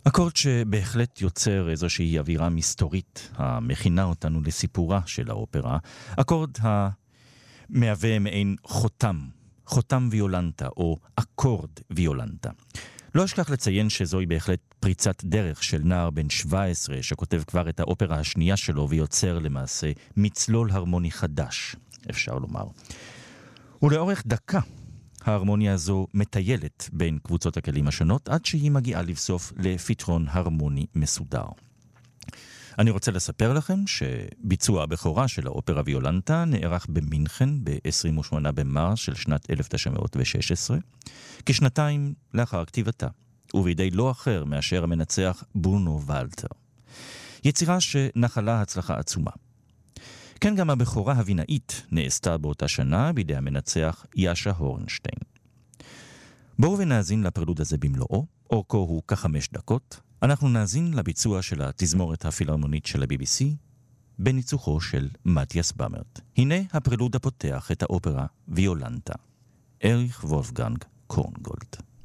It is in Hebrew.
אקורד שבהחלט יוצר איזושהי אווירה מסתורית המכינה אותנו לסיפורה של האופרה. אקורד המהווה מעין חותם ויולנטה או אקורד ויולנטה. לא אשכח לציין שזוהי בהחלט פריצת דרך של נער בן 17 שכותב כבר את האופרה השנייה שלו ויוצר למעשה מצלול הרמוני חדש, אפשר לומר. ולאורך דקה ההרמוניה הזו מטיילת בין קבוצות הכלים השונות עד שהיא מגיעה לבסוף לפתרון הרמוני מסודר. אני רוצה לספר לכם שביצוע הבכורה של האופרה ויולנטה נערך במינכן ב-28 במרס של שנת 1916, כשנתיים לאחר כתיבתה, ובידי לא אחר מאשר המנצח ברונו ולטר. יצירה שנחלה הצלחה עצומה. כן, גם הבכורה הווינאית נעשתה באותה שנה בידי המנצח יאשה הורנשטיין. בואו ונאזין לפרלוד הזה במלואו, אורכו הוא כ5 דקות. אנחנו נאזין לביצוע של התזמורת הפילהרמונית של ה-BBC, בניצוחו של מתיאס במרט. הנה הפרלוד הפותח את האופרה ויולנטה. אריך וולפגנג קורנגולד.